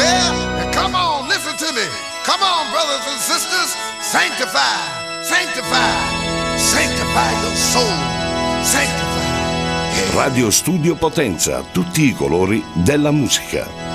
here and come on, listen to me. Come on, brothers and sisters, sanctify, sanctify, sanctify your soul, sanctify. Radio Studio Potenza, tutti i colori della musica.